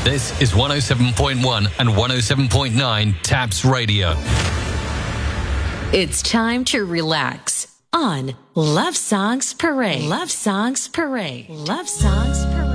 This is 107.1 and 107.9 Taps Radio. It's time to relax on Love Songs Parade. Love Songs Parade. Love Songs Parade.